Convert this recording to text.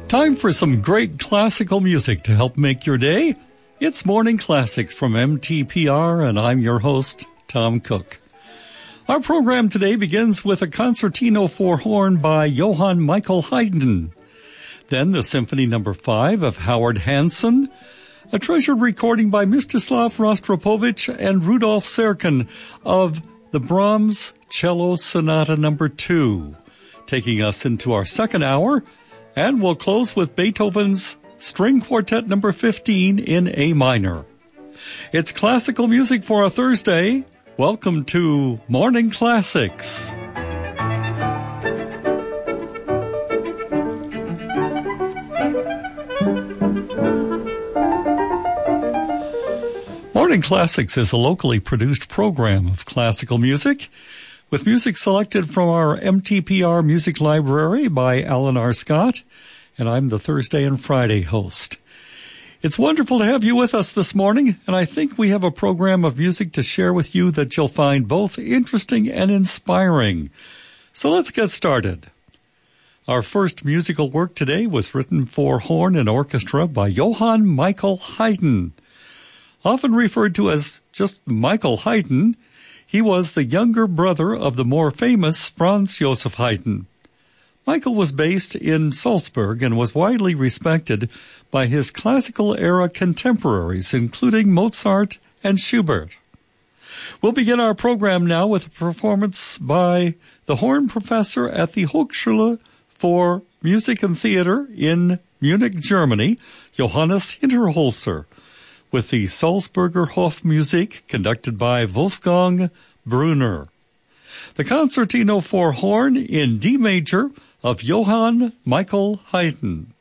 Time for some great classical music to help make your day. It's Morning Classics from MTPR, and I'm your host, Tom Cook. Our program today begins with a concertino for horn by Johann Michael Haydn. Then the Symphony No. 5 of Howard Hanson, a treasured recording by Mstislav Rostropovich and Rudolf Serkin of the Brahms Cello Sonata No. 2, taking us into our second hour. And we'll close with Beethoven's String Quartet No. 15 in A minor. It's classical music for a Thursday. Welcome to Morning Classics. Morning Classics is a locally produced program of classical music, with music selected from our MTPR Music Library by Alan R. Scott, and I'm the Thursday and Friday host. It's wonderful to have you with us this morning, and I think we have a program of music to share with you that you'll find both interesting and inspiring. So let's get started. Our first musical work today was written for horn and orchestra by Johann Michael Haydn. Often referred to as just Michael Haydn, he was the younger brother of the more famous Franz Joseph Haydn. Michael was based in Salzburg and was widely respected by his classical-era contemporaries, including Mozart and Schubert. We'll begin our program now with a performance by the horn professor at the Hochschule for Music and Theater in Munich, Germany, Johannes Hinterholzer, with the Salzburger Hofmusik conducted by Wolfgang Brunner. The Concertino for Horn in D major of Johann Michael Haydn.